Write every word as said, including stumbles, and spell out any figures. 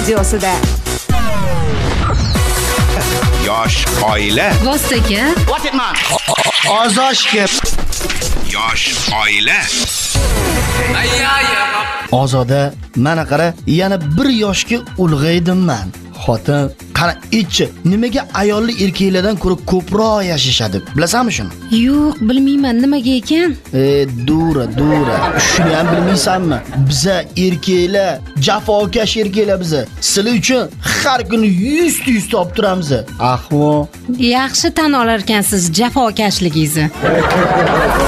videosida. Yosh oila. Vostaga. What it man? Ozoshga. Yosh oila. Ozoda, mana qara, yana bir yoshga ulg'aydim-man. Xotin, qara ichi, nimaga ayolli erkaklardan ko'ra ko'proq yashashadi? Bilasanmi shuni? Yo'q, bilmayman, nimaga ekan? E, dura, dura. Shuni ham bilmaysanmi? Biza erkaklar, jafokash erkaklar biza. Sizlar uchun har kuni yuz yuz topib turamiz. Ahvo. Yaxshi tan olar ekansiz jafokashligingizni.